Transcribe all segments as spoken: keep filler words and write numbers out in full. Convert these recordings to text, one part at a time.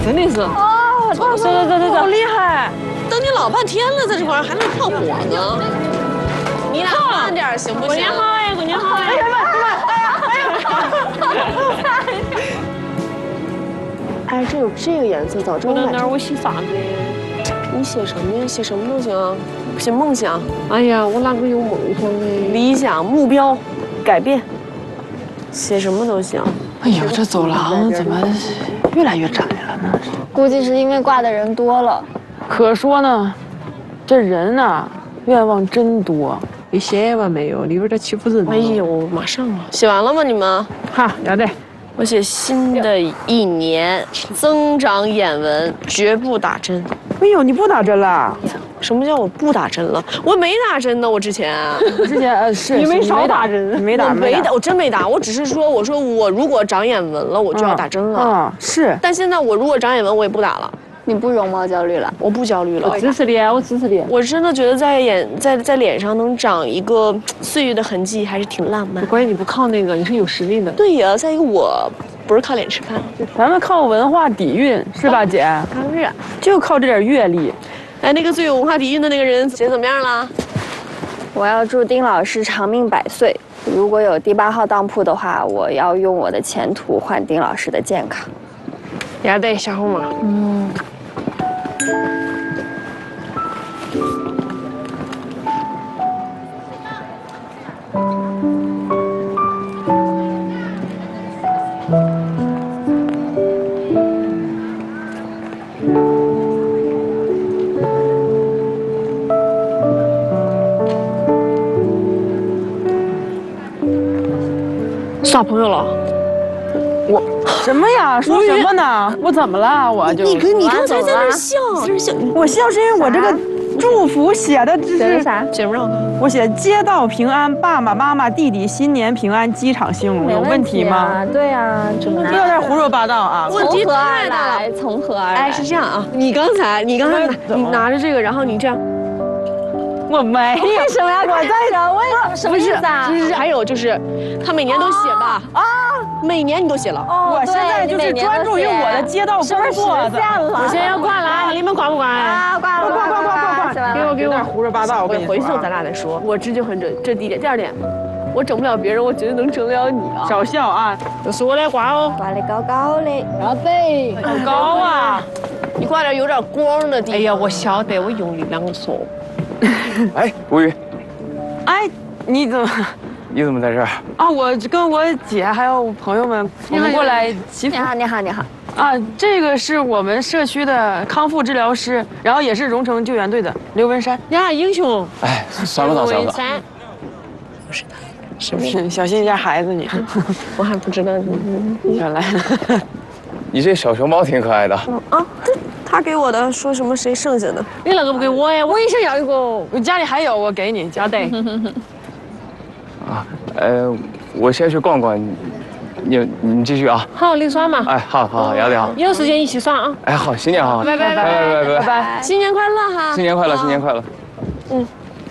真的是。 哦，走走走走走，好厉害！ 等你老半天了，在这块儿还能跳火呢。你俩慢点行不行？ 过年好哎，过年好哎！哎呀妈！哎呀！ 哎，这有这个颜色，早知道买。 我到那儿我写啥子？ 你写什么呀？写什么都行啊。写梦想。 哎呀，我哪个有梦想嘞？ 理想、目标、改变，写什么都行。 哎呦，这走廊怎么越来越窄了呢？ 估计是因为挂的人多了。 可说呢，这人呐，愿望真多。 你写完没有？里边在欺负人。 哎呦，马上了，写完了吗？你们？ 哈，要得。 我写新的一年增长眼纹，绝不打针。 哎呦，你不打针了？ 什么叫我不打针了？我没打针呢，我之前。 之前呃是你没少打针， 没打没打，我真没打。我只是说，我说我如果长眼纹了，我就要打针了。 啊，是。 但现在我如果长眼纹，我也不打了。 你不容貌焦虑了？ 我不焦虑了。 我支持你，我支持你。 我真的觉得在眼在在脸上能长一个岁月的痕迹，还是挺浪漫。 关键你不靠那个，你是有实力的。 对呀，再一个我不是靠脸吃饭， 咱们靠文化底蕴是吧，姐？ 当然， 就靠这点阅历。 哎，那个最有文化底蕴的那个人写怎么样了？ 我要祝丁老师长命百岁。如果有第八号当铺的话，我要用我的前途换丁老师的健康。 也得小红帽。嗯。耍朋友了？ 我什么呀？说什么呢？我怎么了？我就你跟你刚才在那笑，在那笑。 我笑是因为我这个祝福写的这是啥？ 写什么？ 我写街道平安，爸爸妈妈弟弟新年平安，机场兴隆，有问题吗？ 对啊，这么不要在胡说八道啊！ 问题从何而太大了来？从何而来？ 哎，是这样啊，你刚才你刚才拿你拿着这个，然后你这样。 我没有， 为什么要给我在这？为什么？什么意思啊？ 就是还有就是，他每年都写吧？啊，每年你都写了。 哦， 我现在就是专注于我的街道工作的。 我现在要挂了啊！你们挂不挂？ 啊，挂了， 挂挂挂挂挂！ 给我给我胡说八道！我跟你回去咱俩再说。我这就很准，这第一点。第二点，我整不了别人，我绝对能整了你啊！ 少笑啊！ 就是我来挂哦， 挂的高高的，要得， 好高啊！ 你挂点有点光的地方。 哎呀，我晓得，我用力两个说。 哎，吴宇， 哎，你怎么？ 你怎么在这儿？ 啊，我跟我姐还有朋友们，我们过来祈福。 你好，你好，你好。 啊，这个是我们社区的康复治疗师，然后也是荣城救援队的刘文山。 呀，英雄！ 哎，算了吧，算了吧。 不是他， 是不是？小心一下孩子你。 我还不知道你。 原来。 你这小熊猫挺可爱的。 啊，对，他给我的，说什么谁剩下的？ 你那个不给我呀？我也想要一个。 我家里还有，我给你，交代。 啊，呃，我先去逛逛，你你们继续啊。 好，你耍嘛。 哎，好好好，要得好。 有时间一起耍啊。 哎，好，新年好。 拜拜拜拜拜拜拜拜， 新年快乐哈！ 新年快乐，新年快乐。 嗯。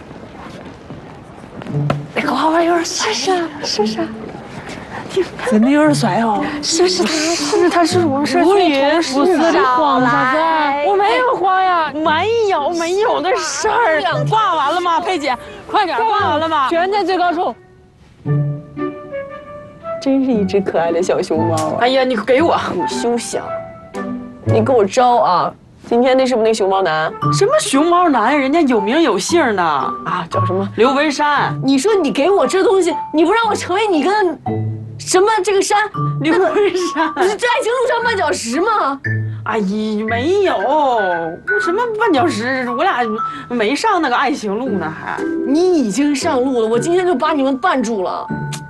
那个娃娃有点帅，是啊，是不是？ 真的有点帅哦。 是不是他？ 是他是我们社区同事。 不是你慌啥子？ 我没有慌呀，没有没有的事儿。挂完了吗，佩姐？快点，挂完了吗？ 全在最高处。 真是一只可爱的小熊猫啊！ 哎呀，你给我， 你休想！你给我招啊！今天那是不是那熊猫男？ 什么熊猫男？人家有名有姓呢。 啊，叫什么？ 刘文山。 你说你给我这东西，你不让我成为你跟什么这个山？ 刘文山， 你是这爱情路上绊脚石吗？ 哎呀，没有，什么绊脚石？我俩没上那个爱情路呢，还。 你已经上路了，我今天就把你们绊住了。